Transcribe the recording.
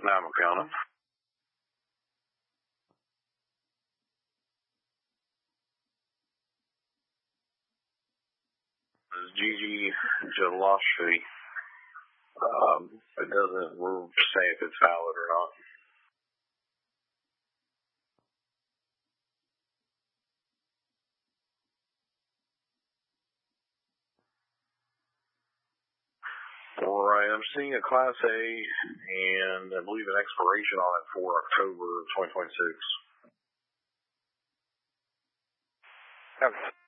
County. This is Gigi Jalashi. It doesn't, we're saying if it's valid or not. Alright, I'm seeing a Class A, and I believe an expiration on it for October 2026. Okay.